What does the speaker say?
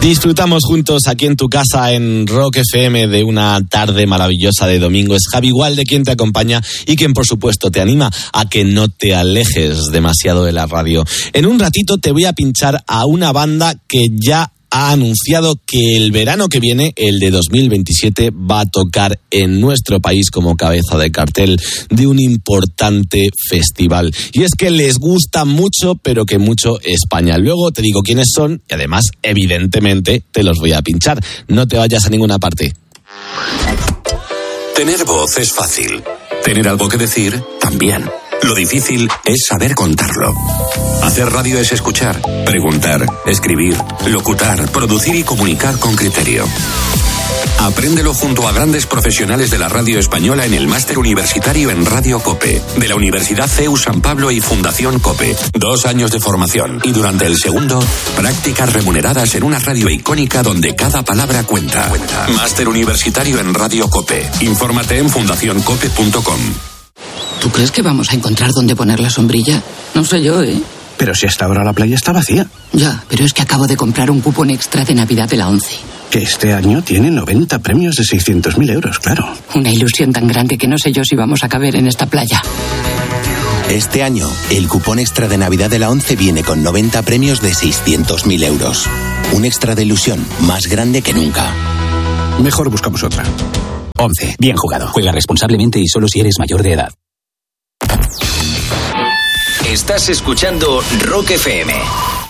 Disfrutamos juntos aquí en tu casa en Rock FM de una tarde maravillosa de domingo. Es Javi Gualde quien te acompaña y quien por supuesto te anima a que no te alejes demasiado de la radio. En un ratito te voy a pinchar a una banda que ya ha anunciado que el verano que viene, el de 2027, va a tocar en nuestro país como cabeza de cartel de un importante festival. Y es que les gusta mucho, pero que mucho España. Luego te digo quiénes son y además, evidentemente, te los voy a pinchar. No te vayas a ninguna parte. Tener voz es fácil. Tener algo que decir, también. Lo difícil es saber contarlo. Hacer radio es escuchar, preguntar, escribir, locutar, producir y comunicar con criterio. Apréndelo junto a grandes profesionales de la radio española en el Máster Universitario en Radio COPE, de la Universidad CEU San Pablo y Fundación COPE. 2 años de formación y durante el segundo, prácticas remuneradas en una radio icónica donde cada palabra cuenta. Máster Universitario en Radio COPE. Infórmate en fundacioncope.com. ¿Tú crees que vamos a encontrar dónde poner la sombrilla? No sé yo, ¿eh? Pero si hasta ahora la playa está vacía. Ya, pero es que acabo de comprar un cupón extra de Navidad de la ONCE. Que este año tiene 90 premios de 600.000 euros, claro. Una ilusión tan grande que no sé yo si vamos a caber en esta playa. Este año, el cupón extra de Navidad de la ONCE viene con 90 premios de 600.000 euros. Un extra de ilusión más grande que nunca. Mejor buscamos otra. ONCE. Bien jugado. Juega responsablemente y solo si eres mayor de edad. Estás escuchando Rock FM.